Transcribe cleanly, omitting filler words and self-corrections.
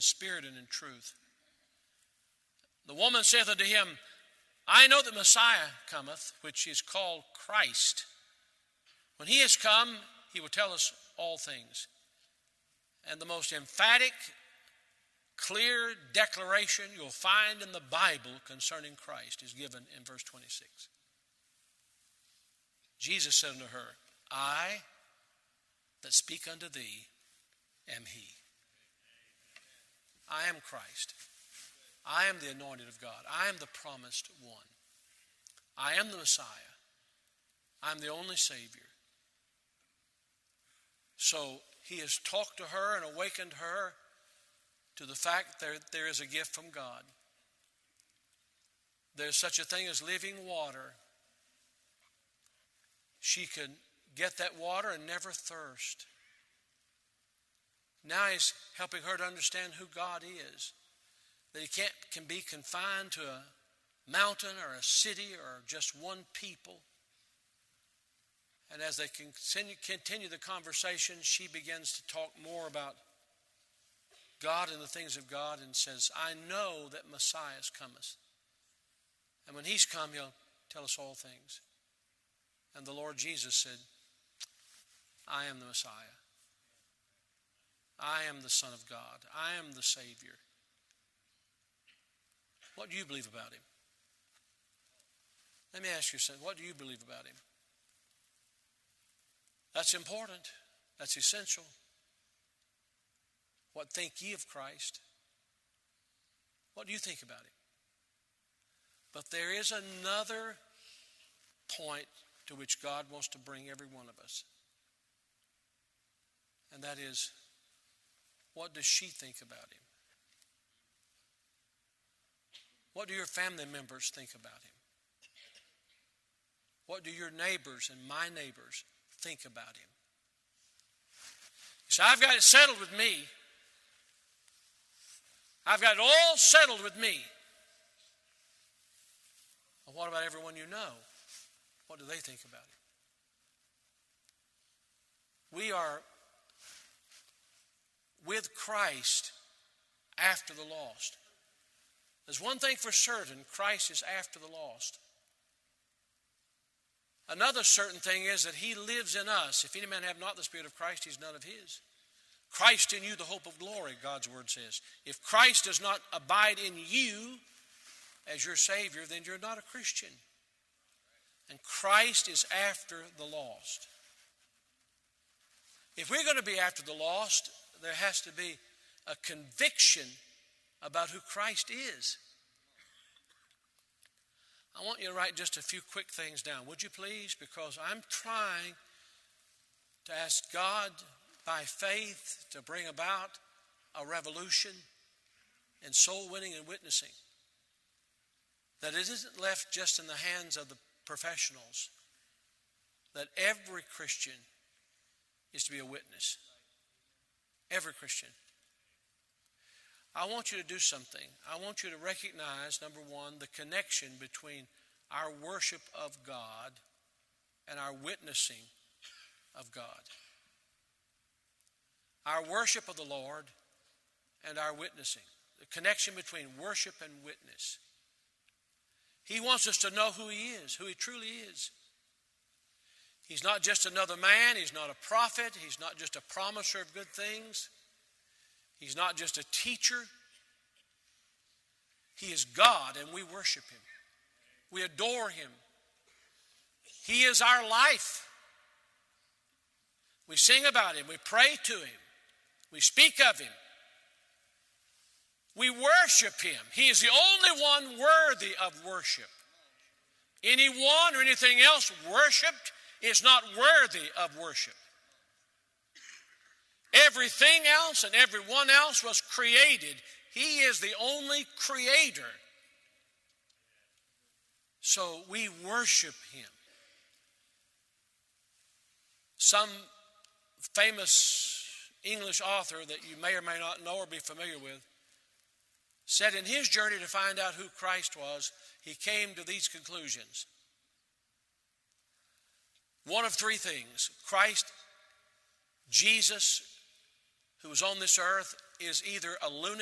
spirit and in truth. The woman saith unto him, I know that Messiah cometh, which is called Christ. When he is come, he will tell us all things. And the most emphatic, clear declaration you'll find in the Bible concerning Christ is given in verse 26. Jesus said unto her, I that speak unto thee am he. I am Christ. I am the anointed of God. I am the promised one. I am the Messiah. I am the only Savior. So he has talked to her and awakened her to the fact that there is a gift from God. There's such a thing as living water. She can get that water and never thirst. Now he's helping her to understand who God is. That he can be confined to a mountain or a city or just one people. And as they continue the conversation, she begins to talk more about God and the things of God and says, I know that Messiah cometh. And when he's come, he'll tell us all things. And the Lord Jesus said, I am the Messiah. I am the Son of God. I am the Savior. What do you believe about him? Let me ask you something. What do you believe about him? That's important. That's essential. What think ye of Christ? What do you think about him? But there is another point to which God wants to bring every one of us. And that is, what does she think about him? What do your family members think about him? What do your neighbors and my neighbors think about him? So I've got it settled with me. I've got it all settled with me. Well, what about everyone you know? What do they think about him? We are with Christ after the lost. There's one thing for certain, Christ is after the lost. Another certain thing is that he lives in us. If any man have not the Spirit of Christ, he's none of his. Christ in you, the hope of glory, God's word says. If Christ does not abide in you as your Savior, then you're not a Christian. And Christ is after the lost. If we're going to be after the lost, there has to be a conviction about who Christ is. I want you to write just a few quick things down, would you please? Because I'm trying to ask God by faith to bring about a revolution in soul winning and witnessing. That it isn't left just in the hands of the professionals. That every Christian is to be a witness. Every Christian. I want you to do something. I want you to recognize, number one, the connection between our worship of God and our witnessing of God. Our worship of the Lord and our witnessing. The connection between worship and witness. He wants us to know who he is, who he truly is. He's not just another man. He's not a prophet. He's not just a promiser of good things. He's not just a teacher. He is God, and we worship him. We adore him. He is our life. We sing about him. We pray to him. We speak of him. We worship him. He is the only one worthy of worship. Anyone or anything else worshipped is not worthy of worship. Everything else and everyone else was created. He is the only creator. So we worship him. Some famous English author that you may or may not know or be familiar with said in his journey to find out who Christ was, he came to these conclusions. One of three things. Christ, Jesus, who was on this earth, is either a lunatic